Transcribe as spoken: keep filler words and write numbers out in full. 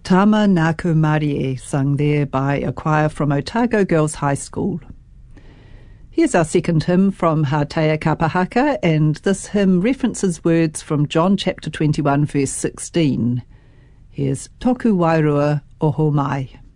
Tama Naku Marie, sung there by a choir from Otago Girls High School. Here's our second hymn from Hatea Kapahaka, and this hymn references words from John chapter twenty-one, verse sixteen. Here's Toku Wairua Oho Mai.